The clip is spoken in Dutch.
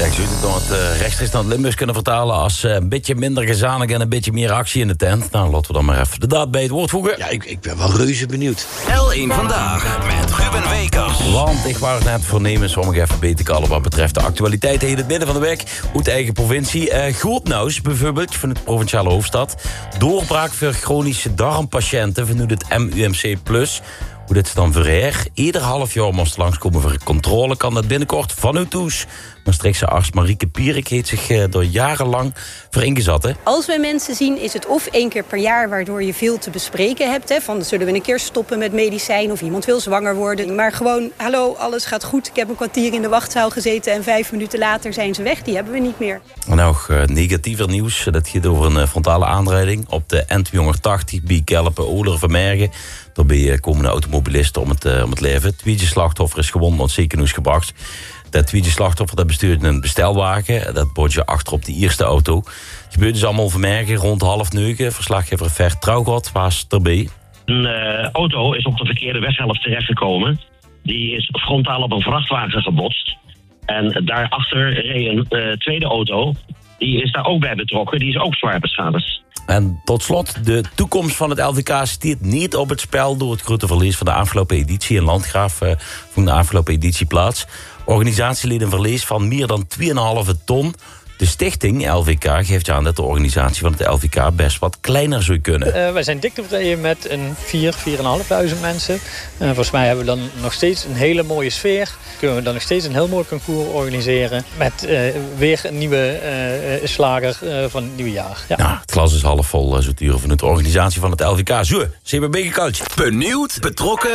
Ja, ik zou het nog rechtstreeks naar het Limburgs kunnen vertalen als een beetje minder gezanig en een beetje meer actie in de tent. Nou, laten we dan maar even de daad bij het woord voegen. Ja, ik ben wel reuze benieuwd. L1 Vandaag met Ruben Wekers. Want ik wou het net voornemen sommigen even beter kallen wat betreft de actualiteit in het midden van de week. Hoe de eigen provincie. Goortnaus bijvoorbeeld, van de provinciale hoofdstad. Doorbraak voor chronische darmpatiënten vanuit het MUMC+. Hoe dit is dan verheer. Ieder half jaar moest langskomen voor controle. Kan dat binnenkort vanuit Toes. Maastrichtse arts Marieke Pierik heeft zich door jarenlang voor ingezet. Hè? Als we mensen zien, is het of 1 keer per jaar waardoor je veel te bespreken hebt. Hè, van zullen we een keer stoppen met medicijn of iemand wil zwanger worden. Maar gewoon, hallo, alles gaat goed. Ik heb een kwartier in de wachtzaal gezeten en 5 minuten later zijn ze weg. Die hebben we niet meer. Nou, negatiever nieuws. Dat gaat over een frontale aanrijding op de N280 bij Kelpen-Oler-Vermergen. Daarbij komen de automobilisten om het leven. Het tweede slachtoffer is gewond naar het ziekenhuis gebracht. Dat tweede slachtoffer dat bestuurde een bestelwagen. Dat botje achter op de eerste auto. Het gebeurde dus allemaal Vermergen rond 8:30. Verslaggever Vert Trouwgott was erbij. Een auto is op de verkeerde weghelft terechtgekomen. Die is frontaal op een vrachtwagen gebotst. En daarachter reed een tweede auto. Die is daar ook bij betrokken. Die is ook zwaar beschadigd. En tot slot, de toekomst van het LVK staat niet op het spel door het grote verlies van de afgelopen editie in Landgraaf van de afgelopen editie plaats. Organisatie leed een verlies van meer dan 2,5 ton. De stichting LVK geeft aan dat de organisatie van het LVK best wat kleiner zou kunnen. Wij zijn dik tevreden met een 4.500 mensen. Volgens mij hebben we dan nog steeds een hele mooie sfeer. Kunnen we dan nog steeds een heel mooi concours organiseren. Met weer een nieuwe slager van het nieuwe jaar. Ja. Nou, het glas is half vol, zo duren van de organisatie van het LVK. Zo, CBB gekoucht. Benieuwd, betrokken